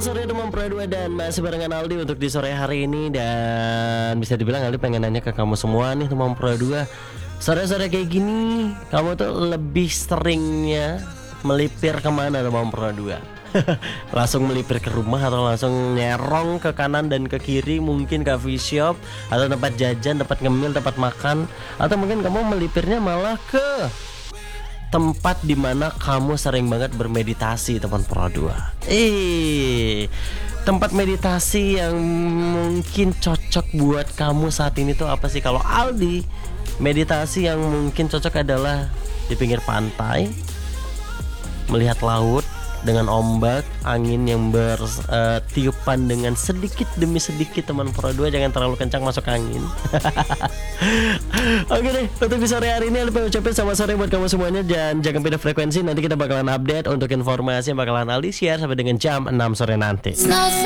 Selamat sore teman Pro 2 dan masih barengan Aldi untuk di sore hari ini. Dan bisa dibilang Aldi pengen nanya ke kamu semua nih teman Pro 2. Sore-sore kayak gini kamu tuh lebih seringnya melipir kemana teman Pro 2? Langsung melipir ke rumah atau langsung nyerong ke kanan dan ke kiri, mungkin coffee shop atau tempat jajan, tempat ngemil, tempat makan, atau mungkin kamu melipirnya malah ke tempat dimana kamu sering banget bermeditasi teman Pro 2. Tempat meditasi yang mungkin cocok buat kamu saat ini tuh apa sih? Kalau Aldi, meditasi yang mungkin cocok adalah di pinggir pantai, melihat laut dengan ombak, angin yang bertiupan dengan sedikit demi sedikit teman Pro 2, jangan terlalu kencang masuk angin. Oke deh, untuk di sore hari ini Aldi ucapin selamat sore buat kamu semuanya. Dan jangan pindah frekuensi, nanti kita bakalan update untuk informasi yang bakalan Aldi share sampai dengan jam 6 sore nanti.